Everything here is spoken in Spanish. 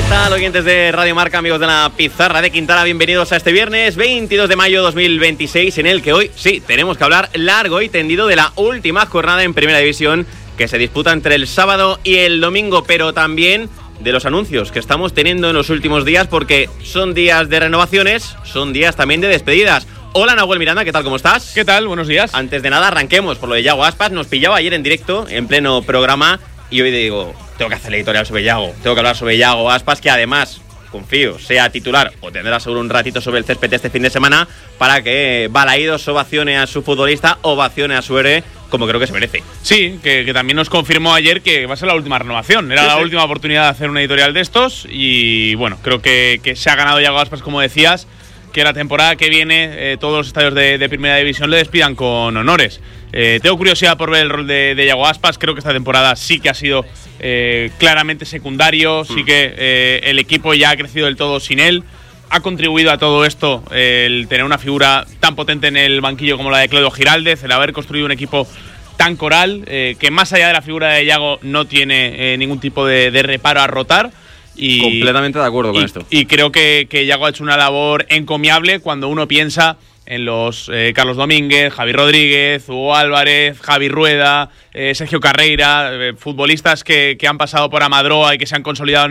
tal, oyentes de Radio Marca, amigos de la Pizarra de Quintana? Bienvenidos a este viernes 22 de mayo 2026, en el que hoy sí tenemos que hablar largo y tendido de la última jornada en Primera División que se disputa entre el sábado y el domingo, pero también de los anuncios que estamos teniendo en los últimos días, porque son días de renovaciones, son días también de despedidas. Hola Nahuel Miranda, ¿qué tal? ¿Cómo estás? ¿Qué tal? Buenos días. Antes de nada, arranquemos por lo de Yago Aspas. Nos pillaba ayer en directo, en pleno programa, y hoy digo, tengo que hacer la editorial sobre Yago, tengo que hablar sobre Yago Aspas, que además, confío, sea titular o tendrá seguro un ratito sobre el césped este fin de semana para que Balaídos ovacione a su futbolista, ovacione a su héroe, como creo que se merece. Sí, que también nos confirmó ayer que va a ser la última renovación. Era la última oportunidad de hacer una editorial de estos y bueno, creo que se ha ganado Yago Aspas, como decías, que la temporada que viene todos los estadios de Primera División le despidan con honores. Tengo curiosidad por ver el rol de Yago Aspas. Creo que esta temporada sí que ha sido claramente secundario, sí que el equipo ya ha crecido del todo sin él. Ha contribuido a todo esto el tener una figura tan potente en el banquillo como la de Claudio Giraldez, el haber construido un equipo tan coral, que más allá de la figura de Yago no tiene ningún tipo de reparo a rotar. Y, completamente de acuerdo con esto. Y creo que Yago ha hecho una labor encomiable cuando uno piensa en los Carlos Domínguez, Javi Rodríguez, Hugo Álvarez, Javi Rueda, Sergio Carreira, futbolistas que han pasado por Amadroa y que se han consolidado